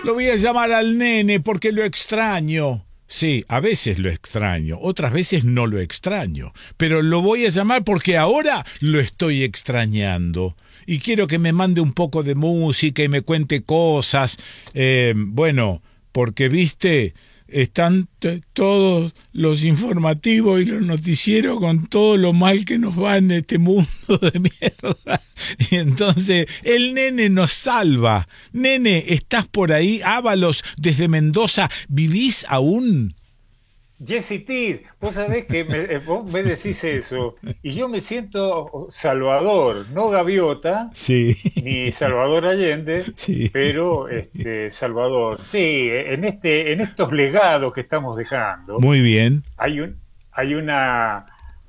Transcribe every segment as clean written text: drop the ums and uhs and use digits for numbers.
Lo voy a llamar al nene porque lo extraño. Sí, a veces lo extraño, otras veces no lo extraño, pero lo voy a llamar porque ahora lo estoy extrañando. Y quiero que me mande un poco de música y me cuente cosas. Bueno, porque viste, están todos los informativos y los noticieros con todo lo mal que nos va en este mundo de mierda. Y entonces el nene nos salva. Nene, ¿estás por ahí? Ábalos, desde Mendoza, ¿vivís aún? Jesse T, vos sabés que vos me decís eso, y yo me siento Salvador, no Gaviota, Sí, ni Salvador Allende, sí. pero Salvador. Sí, en estos legados que estamos dejando, Muy bien. hay hay una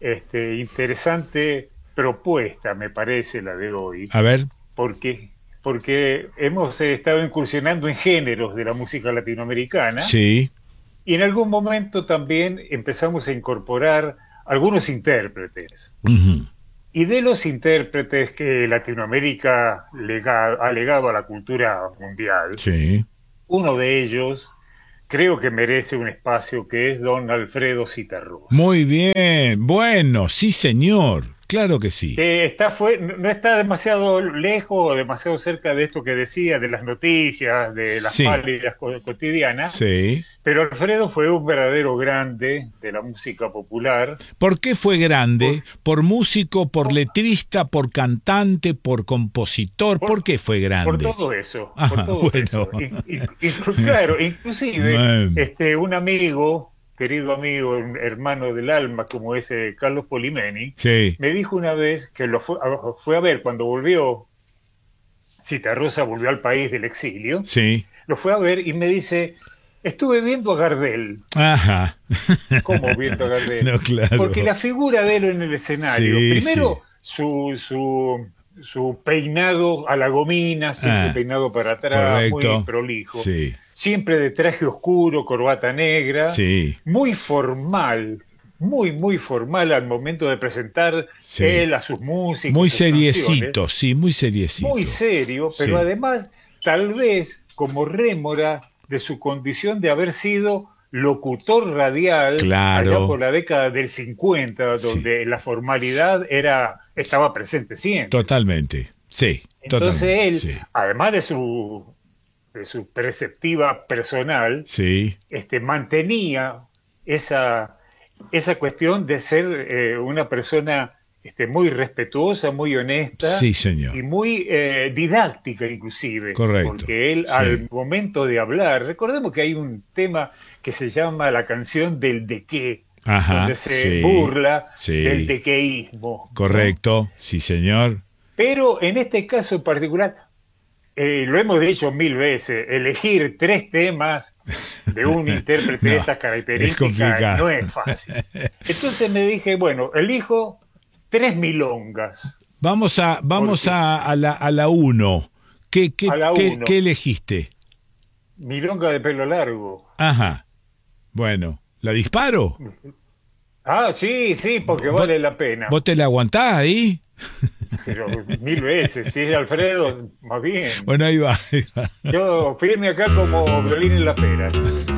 interesante propuesta, me parece, la de hoy, A ver. porque, porque hemos estado incursionando en géneros de la música latinoamericana Sí. y en algún momento también empezamos a incorporar algunos intérpretes. Ujú. Y de los intérpretes que Latinoamérica ha legado a la cultura mundial, Sí. uno de ellos creo que merece un espacio, que es don Alfredo Citarrosa, Muy bien. Bueno, sí, señor. Claro que sí. que no está demasiado lejos o demasiado cerca de esto que decía, de las noticias, de las Sí. pálidas cotidianas, Sí. pero Alfredo fue un verdadero grande de la música popular. ¿Por qué fue por, grande? ¿Por músico, por letrista, por cantante, por compositor? ¿Por por, qué fue por grande? todo eso, por Ajá, todo bueno. eso. Claro, inclusive Man. un amigo, querido amigo, un hermano del alma, como ese Carlos Polimeni, Sí. me dijo una vez que fue a ver cuando volvió, Citarrosa volvió al país del exilio, Sí. lo fue a ver y me dice, estuve viendo a Gardel. Ajá. ¿Cómo viendo a Gardel? No, Porque claro. la figura de él en el escenario, Sí, sí. primero su peinado a la gomina, siempre Ah, peinado para atrás, muy correcto. prolijo, Sí. siempre de traje oscuro, corbata negra, Sí. muy formal, muy formal al momento de presentar Sí. él a sus Muy músicos, sus canciones, seriecito, sí, muy muy seriecito. serio, pero Sí. además tal vez como rémora de su condición de haber sido locutor radial allá Claro. por la década del 50, Sí. donde la formalidad estaba presente siempre. Totalmente. Sí. Entonces Totalmente. él, Sí. además de su perspectiva personal, Sí. mantenía esa, esa cuestión de ser una persona muy respetuosa, muy honesta Sí, señor. y muy didáctica inclusive, Correcto. porque él Sí. al momento de hablar, recordemos que hay un tema que se llama la canción del de qué, donde Ajá. se Sí. burla del Sí. dequeísmo, ¿no? Correcto. Sí, señor. Pero en este caso en particular, lo hemos dicho mil veces, elegir tres temas de un intérprete de No, estas es características complicado. no es fácil. Entonces me dije, bueno, elijo tres milongas, Vamos porque a la uno. a la Qué uno, elegiste? milonga de pelo largo. Ajá. Bueno, ¿la disparo? Ah, sí, sí, porque ¿Vos, vale la pena. vos te la aguantás ahí? Pero mil veces, si es Alfredo, más bien. Bueno, ahí va, ahí va. Yo firme acá como violín en la pera.